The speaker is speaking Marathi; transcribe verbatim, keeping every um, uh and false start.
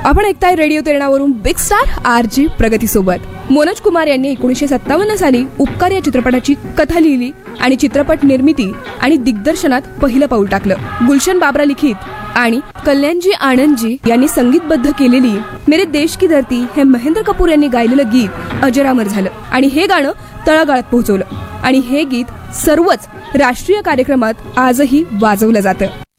आपण ऐकताय radio तेरणावरून big star R G प्रगती सोबत. मनोज कुमार यांनी एकोणीसशे सत्तावन्न साली उपकार या चित्रपटाची कथा लिहिली आणि चित्रपट निर्मिती आणि दिग्दर्शनात पहिलं पाऊल टाकलं. गुलशन बाबरा लिखित आणि कल्याणजी आनंदजी यांनी संगीतबद्ध केलेली मेरे देश की धरती हे महेंद्र कपूर यांनी गायलेलं गीत अजरामर झालं आणि हे गाणं तळागाळात पोहोचवलं आणि हे गीत सर्वच राष्ट्रीय कार्यक्रमात आजही वाजवलं जातं.